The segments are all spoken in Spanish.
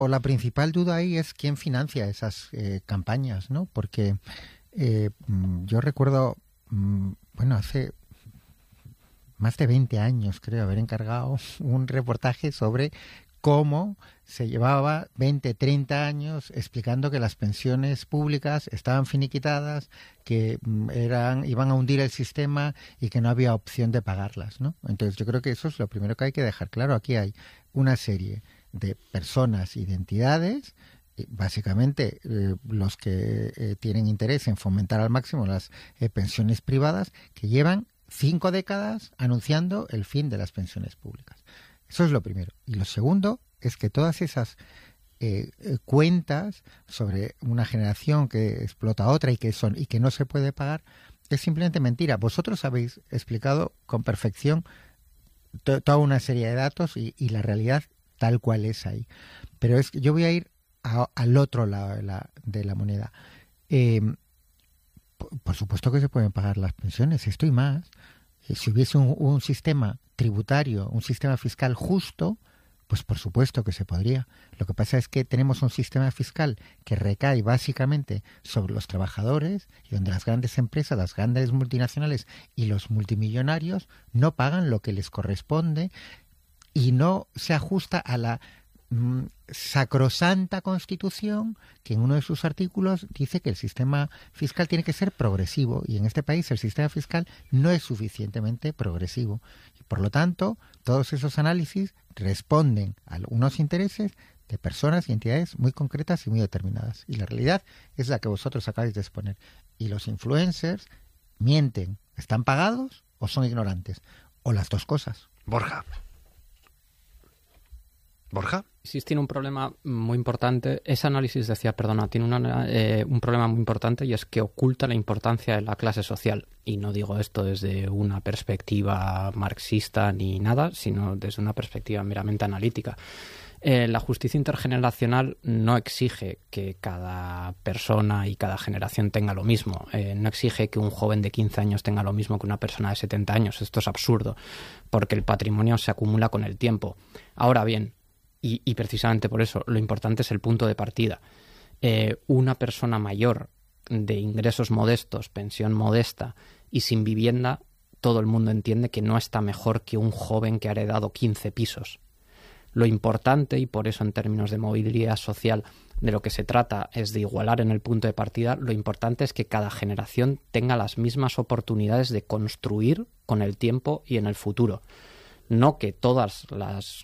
o la principal duda ahí es quién financia esas campañas, ¿no? Porque yo recuerdo, hace más de 20 años, creo, haber encargado un reportaje sobre cómo se llevaba 20, 30 años explicando que las pensiones públicas estaban finiquitadas, que iban a hundir el sistema y que no había opción de pagarlas, ¿no? Entonces yo creo que eso es lo primero que hay que dejar claro. Aquí hay una serie de personas y de entidades, básicamente los que tienen interés en fomentar al máximo las pensiones privadas, que llevan 5 décadas anunciando el fin de las pensiones públicas. Eso es lo primero. Y lo segundo es que todas esas cuentas sobre una generación que explota a otra y que no se puede pagar es simplemente mentira. Vosotros habéis explicado con perfección toda una serie de datos y la realidad tal cual es ahí. Pero es que yo voy a ir al otro lado de la moneda. Por supuesto que se pueden pagar las pensiones, esto y más. Si hubiese un sistema tributario, un sistema fiscal justo, pues por supuesto que se podría. Lo que pasa es que tenemos un sistema fiscal que recae básicamente sobre los trabajadores y donde las grandes empresas, las grandes multinacionales y los multimillonarios no pagan lo que les corresponde y no se ajusta a la sacrosanta Constitución, que en uno de sus artículos dice que el sistema fiscal tiene que ser progresivo, y en este país el sistema fiscal no es suficientemente progresivo. Y por lo tanto, todos esos análisis responden a unos intereses de personas y entidades muy concretas y muy determinadas. Y la realidad es la que vosotros acabáis de exponer. Y los influencers mienten, ¿están pagados o son ignorantes? O las dos cosas. Borja. SIS tiene un problema muy importante. Ese análisis decía, tiene un problema muy importante, y es que oculta la importancia de la clase social. Y no digo esto desde una perspectiva marxista ni nada, sino desde una perspectiva meramente analítica. La justicia intergeneracional no exige que cada persona y cada generación tenga lo mismo. No exige que un joven de 15 años tenga lo mismo que una persona de 70 años. Esto es absurdo, porque el patrimonio se acumula con el tiempo. Ahora bien, y precisamente por eso, lo importante es el punto de partida. Una persona mayor de ingresos modestos, pensión modesta y sin vivienda, todo el mundo entiende que no está mejor que un joven que ha heredado 15 pisos. Lo importante, y por eso en términos de movilidad social de lo que se trata es de igualar en el punto de partida, lo importante es que cada generación tenga las mismas oportunidades de construir con el tiempo y en el futuro. No que todas las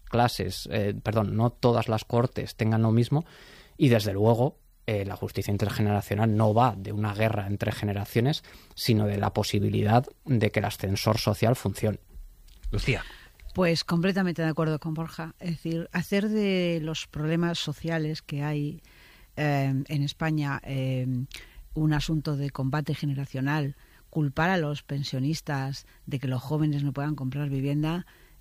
no todas las cortes tengan lo mismo, y desde luego la justicia intergeneracional no va de una guerra entre generaciones, sino de la posibilidad de que el ascensor social funcione. Lucía. Pues completamente de acuerdo con Borja. Es decir, hacer de los problemas sociales que hay en España un asunto de combate generacional, culpar a los pensionistas de que los jóvenes no puedan comprar vivienda,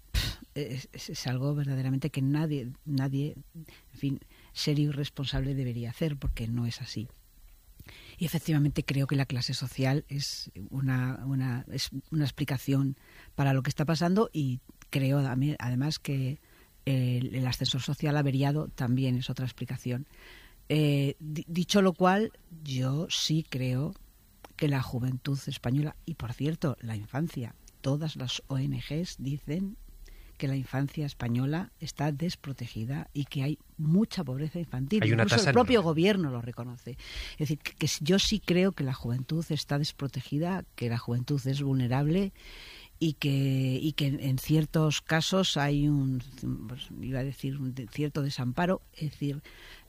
es algo verdaderamente que nadie, en fin, serio y responsable debería hacer, porque no es así. Y efectivamente creo que la clase social es una explicación para lo que está pasando, y creo además que el ascensor social averiado también es otra explicación. Dicho lo cual, yo sí creo que la juventud española, y por cierto, la infancia, todas las ONGs dicen que la infancia española está desprotegida y que hay mucha pobreza infantil. Incluso el propio gobierno lo reconoce. Es decir, que yo sí creo que la juventud está desprotegida, que la juventud es vulnerable, y que en ciertos casos hay un cierto desamparo. Es decir,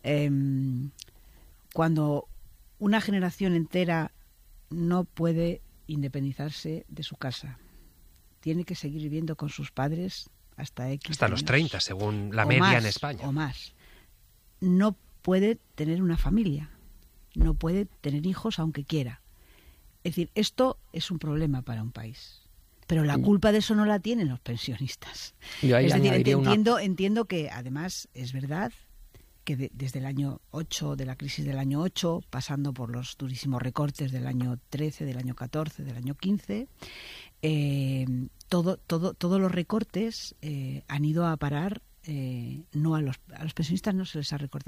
cuando una generación entera no puede independizarse de su casa, tiene que seguir viviendo con sus padres hasta hasta los 30, según la media en España. O más. No puede tener una familia, no puede tener hijos aunque quiera. Es decir, esto es un problema para un país. Pero la culpa de eso no la tienen los pensionistas. Es decir, entiendo que además es verdad que desde el año 8, de la crisis del año 8, pasando por los durísimos recortes del año 13, del año 14, del año 15, todos los recortes han ido a parar no a los pensionistas no se les ha recortado